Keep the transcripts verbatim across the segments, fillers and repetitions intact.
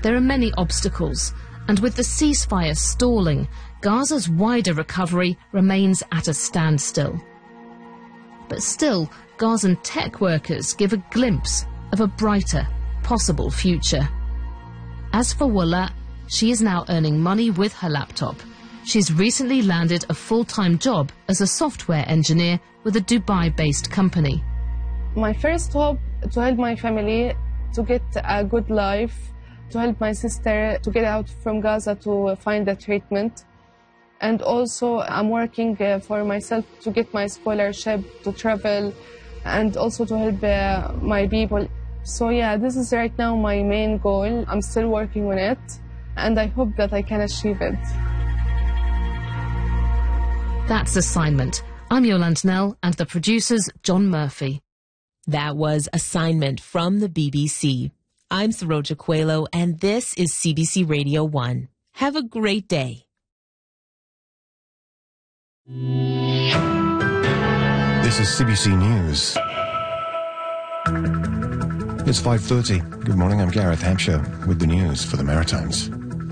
there are many obstacles, and with the ceasefire stalling, Gaza's wider recovery remains at a standstill. But still, Gazan tech workers give a glimpse of a brighter, possible future. As for Wala, she is now earning money with her laptop. She's recently landed a full-time job as a software engineer with a Dubai-based company. My first hope to help my family to get a good life, to help my sister to get out from Gaza to find a treatment. And also I'm working uh, for myself to get my scholarship to travel and also to help uh, my people. So yeah, this is right now my main goal. I'm still working on it and I hope that I can achieve it. That's Assignment. I'm Yolande Knell and the producer's John Murphy. That was Assignment from the B B C. I'm Saroja Coelho and this is C B C Radio one. Have a great day. This is C B C News. It's five thirty. Good morning, I'm Gareth Hampshire with the news for the Maritimes.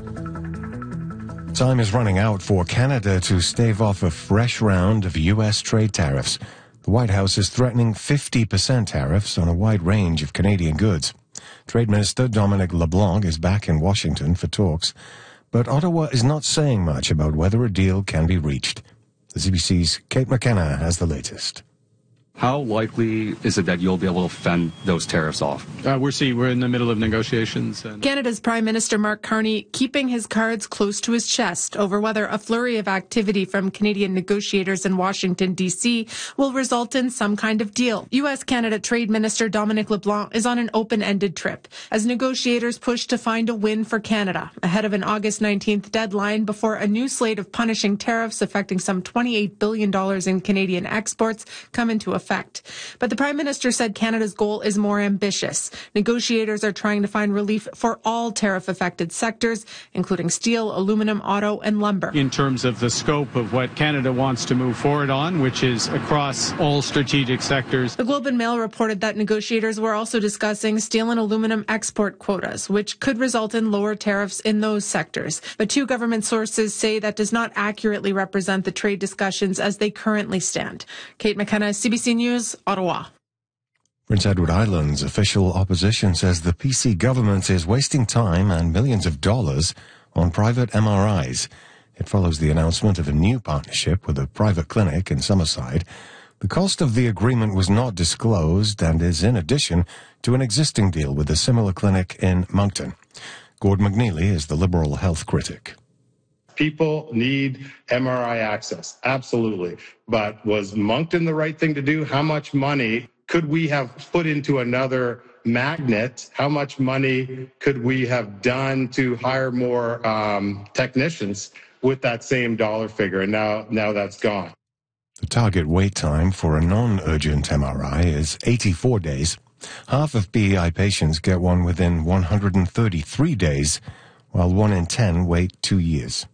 Time is running out for Canada to stave off a fresh round of U S trade tariffs. The White House is threatening fifty percent tariffs on a wide range of Canadian goods. Trade Minister Dominic LeBlanc is back in Washington for talks, but Ottawa is not saying much about whether a deal can be reached. The C B C's Kate McKenna has the latest. How likely is it that you'll be able to fend those tariffs off? Uh, we're seeing we're in the middle of negotiations. And Canada's Prime Minister Mark Carney keeping his cards close to his chest over whether a flurry of activity from Canadian negotiators in Washington, D C will result in some kind of deal. U S-Canada Trade Minister Dominic LeBlanc is on an open-ended trip as negotiators push to find a win for Canada ahead of an August nineteenth deadline before a new slate of punishing tariffs affecting some twenty-eight billion dollars in Canadian exports come into effect. But the Prime Minister said Canada's goal is more ambitious. Negotiators are trying to find relief for all tariff-affected sectors, including steel, aluminum, auto, and lumber. in terms of the scope of what Canada wants to move forward on, which is across all strategic sectors. The Globe and Mail reported that negotiators were also discussing steel and aluminum export quotas, which could result in lower tariffs in those sectors. But two government sources say that does not accurately represent the trade discussions as they currently stand. Kate McKenna, C B C News, Ottawa. Prince Edward Island's official opposition says the P C government is wasting time and millions of dollars on private M R Is. It follows the announcement of a new partnership with a private clinic in Summerside. The cost of the agreement was not disclosed and is in addition to an existing deal with a similar clinic in Moncton. Gord McNeely is the Liberal health critic. People need M R I access, absolutely. But was Moncton the right thing to do? How much money could we have put into another magnet? How much money could we have done to hire more um, technicians with that same dollar figure? And now, now that's gone. The target wait time for a non-urgent M R I is eighty-four days. Half of P E I patients get one within one hundred thirty-three days, while one in ten wait two years.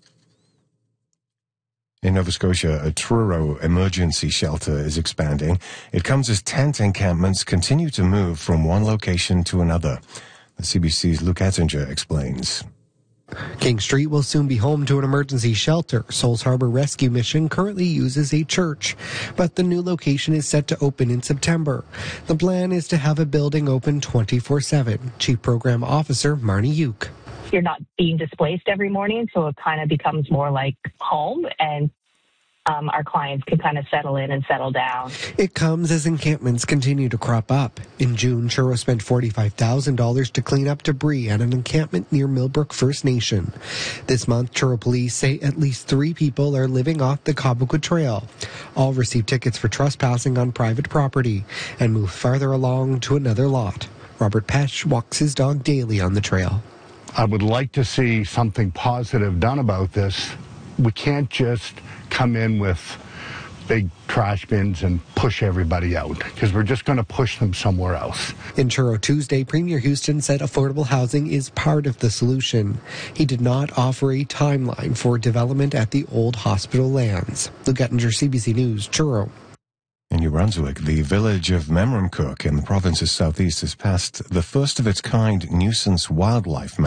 In Nova Scotia, a Truro emergency shelter is expanding. It comes as tent encampments continue to move from one location to another. The C B C's Luke Ettinger explains. King Street will soon be home to an emergency shelter. Souls Harbor Rescue Mission currently uses a church, but the new location is set to open in September. The plan is to have a building open twenty-four seven. Chief Program Officer Marnie Uke. You're not being displaced every morning, so it kind of becomes more like home, and um, our clients can kind of settle in and settle down. It comes as encampments continue to crop up. In June, Truro spent forty-five thousand dollars to clean up debris at an encampment near Millbrook First Nation. This month, Truro police say at least three people are living off the Cobequid Trail. All received tickets for trespassing on private property and moved farther along to another lot. Robert Pesch walks his dog daily on the trail. I would like to see something positive done about this. We can't just come in with big trash bins and push everybody out, because we're just going to push them somewhere else. In Truro Tuesday, Premier Houston said affordable housing is part of the solution. He did not offer a timeline for development at the old hospital lands. Luke Ettinger, C B C News, Truro. In New Brunswick, the village of Memramcook in the province's southeast has passed the first of its kind nuisance wildlife